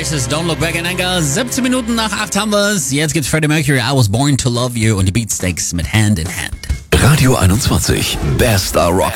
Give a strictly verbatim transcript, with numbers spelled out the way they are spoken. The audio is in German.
Oasis, Don't Look Back in Anger. siebzehn Minuten nach acht haben wir's. Jetzt gibt's Freddie Mercury, I Was Born to Love You und die Beatsteaks mit Hand in Hand. Radio einundzwanzig, Best Rock